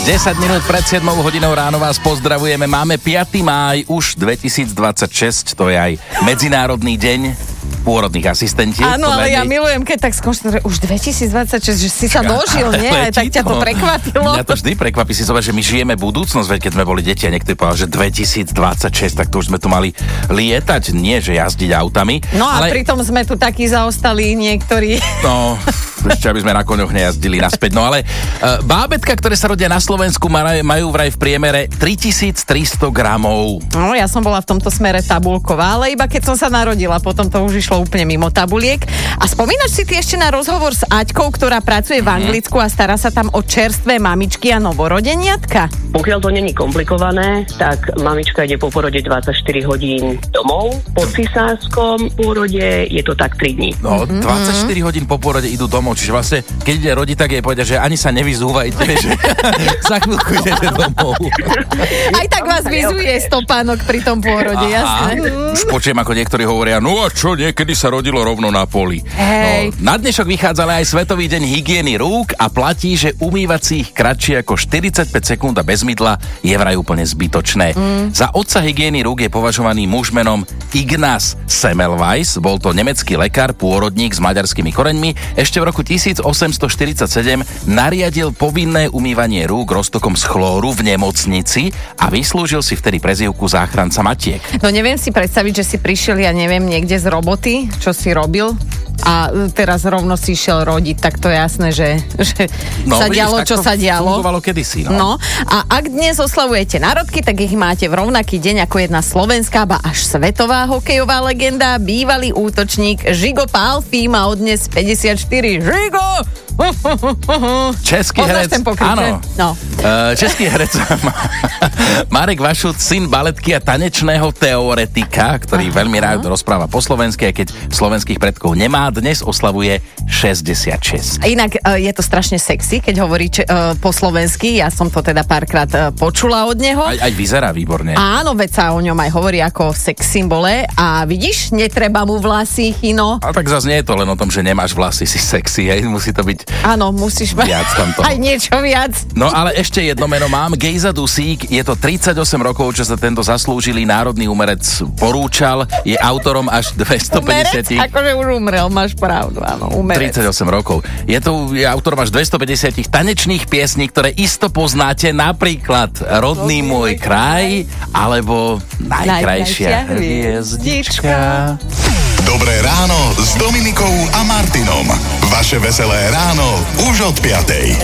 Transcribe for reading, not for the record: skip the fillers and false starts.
10 minút pred 7 hodinou ráno vás pozdravujeme. Máme 5. máj, už 2026, to je aj Medzinárodný deň pôrodných asistentiek. Áno, ale ja milujem, keď tak skonštatujem, už 2026, že si sa dožil, nie? Tak ťa to prekvapilo. Mňa to vždy prekvapí, si zober, že my žijeme budúcnosť, veď keď sme boli deti a niekto povedal, že 2026, tak to už sme tu mali lietať, nie že jazdiť autami. No a pritom sme tu takí zaostali niektorí. No, ešte aby sme na koňoch nejazdili naspäť. No ale bábetka, ktoré sa rodia na Slovensku, majú vraj v priemere 3300 gramov. No, ja som bola v tomto smere tabulková, ale iba keď som sa narodila, potom to už išlo úplne mimo tabuliek. A spomínaš si ty ešte na rozhovor s Aťkou, ktorá pracuje v Anglicku a stará sa tam o čerstvé mamičky a novorodeniatka? Pokiaľ to není komplikované, tak mamička ide po porode 24 hodín domov. Po cisárskom pôrode je to tak 3 dní. No, 24 hodín po pôrode idú domov, čiže vlastne, keď ide rodiť, tak jej povedia, že ani sa nevyzúvajte, že za chvíľku idete domov. Aj tak vás vyzuje stopánok pri tom pôrode, jasné. Už počujem, ako niektorí hovoria, no a čo, niekedy sa rodilo rovno na poli. Hej. No, na dnešok vychádzal aj Svetový deň hygieny rúk a platí, že umývať si ich kratšie ako 45 sekúnd a bez mydla je vraj úplne zbytočné. Za otca hygieny rúk je považovaný muž menom Ignaz Semmelweis, bol to nemecký lekár, pôrodník s maďarskými koreňmi. Ešte v roku 1847 nariadil povinné umývanie rúk roztokom z chlóru v nemocnici a vyslúžil si vtedy prezývku záchranca matiek. No neviem si predstaviť, že si prišiel, ja neviem, niekde z roboty, čo si robil a teraz rovno si išiel rodiť, tak to je jasné, že sa dialo, čo sa dialo. Fungovalo kedysi, no. A ak dnes oslavujete narodky, tak ich máte v rovnaký deň ako jedna slovenská, ba až svetová hokejová legenda, bývalý útočník Žigo Pálfy má odnes 54. Žigo! Český herec, áno. No. Český herec Marek Vašut, syn baletky a tanečného teoretika, ktorý veľmi rád rozpráva po slovensky, aj keď slovenských predkov nemá, dnes oslavuje 66. Inak je to strašne sexy, keď hovorí po slovensky, ja som to teda párkrát počula od neho. Aj vyzerá výborne. Áno, veď sa o ňom aj hovorí ako sex symbole a vidíš, netreba mu vlasy, Chino. A tak zase nie je to len o tom, že nemáš vlasy, si sexy, hej, musí to byť áno, musíš mať viac tamto. Aj niečo viac. No ale ešte jedno meno mám, Gejza Dusík, je to 38 rokov, čo sa tento zaslúžilý národný umerec porúčal, je autorom až 250... Umerec? Akože už umrel, máš pravdu, áno, umerec. 38 rokov. Je autorom až 250 tanečných piesní, ktoré isto poznáte, napríklad Rodný môj kraj, alebo Najkrajšia hviezdička. Dobré ráno s Dominikou a Martinom. Vaše veselé ráno už od 5.